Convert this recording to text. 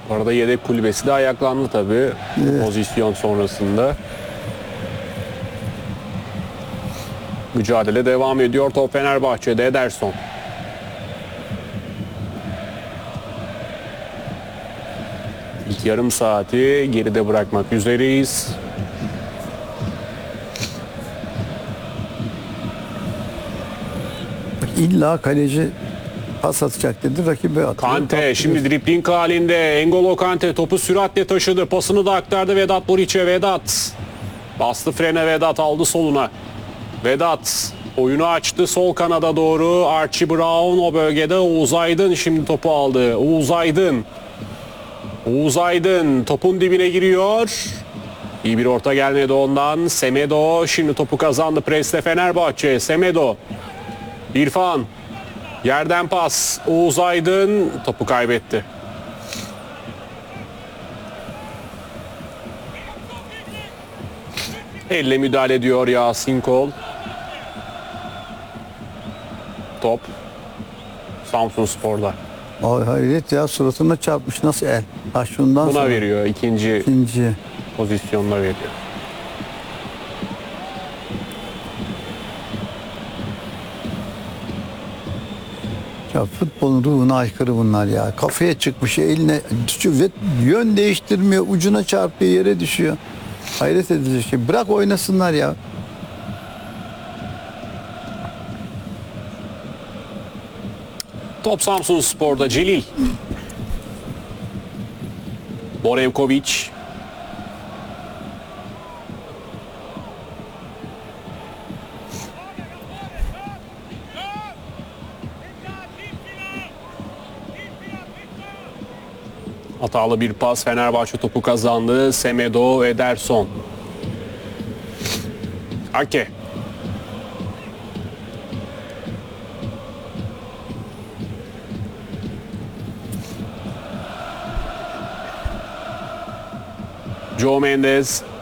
Bu arada yedek kulübesi de ayaklandı tabii pozisyon sonrasında. Mücadele devam ediyor. Top Fenerbahçe'de. Ederson. İlk yarım saati geride bırakmak üzereyiz. İlla kaleci pas atacak dedi, rakibe atıyor. Kante şimdi dribling halinde. N'Golo Kante topu süratle taşıdı. Pasını da aktardı Vedat Muriç'e. Vedat. Bastı frene Vedat, aldı soluna. Vedat oyunu açtı sol kanada doğru. Archie Brown o bölgede. Oğuz Aydın şimdi topu aldı. Oğuz Aydın. Oğuz Aydın topun dibine giriyor. İyi bir orta gelmedi ondan. Semedo şimdi topu kazandı. Presle Fenerbahçe. Semedo. İrfan. Yerden pas. Oğuz Aydın topu kaybetti. Elle müdahale ediyor Yasin Kol. Top Samsunspor'da. Ay hayret ya, suratına çarpmış, nasıl el? Ha şundan Buna sonra. veriyor, ikinci pozisyonuna veriyor. Ya futbolun ruhuna aykırı bunlar ya. Kafaya çıkmış, eline düşüyor ve yön değiştirmiyor, ucuna çarpıyor, yere düşüyor. Hayret edilecek şey. Bırak oynasınlar ya. Top Samsunspor'da. Celil. Borevkovic. Hatalı bir pas. Fenerbahçe topu kazandı. Semedo, Ederson. Ake. Joe Mendes.